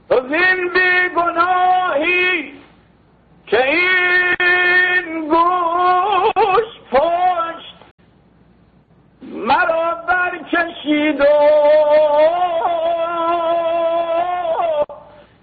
تو زین بی گناهی که این گوش پشت مرا برکشید و